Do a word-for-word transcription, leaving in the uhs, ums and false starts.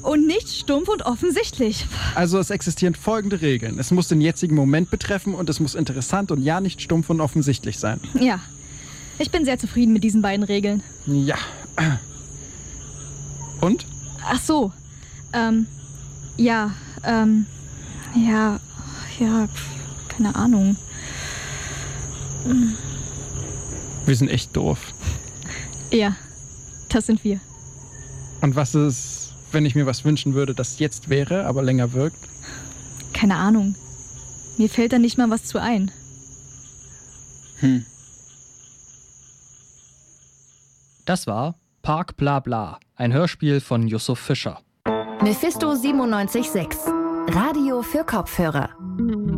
Und nicht stumpf und offensichtlich. Also es existieren folgende Regeln. Es muss den jetzigen Moment betreffen und es muss interessant und ja nicht stumpf und offensichtlich sein. Ja, ich bin sehr zufrieden mit diesen beiden Regeln. Ja. Und? Ach so, ähm, ja, ähm, ja, ja, keine Ahnung. Wir sind echt doof. Ja, das sind wir. Und was ist, wenn ich mir was wünschen würde, das jetzt wäre, aber länger wirkt? Keine Ahnung. Mir fällt da nicht mal was zu ein. Hm. Das war Park Bla Bla, ein Hörspiel von Yusuf Fischer. Mephisto siebenundneunzig Komma sechs. Radio für Kopfhörer.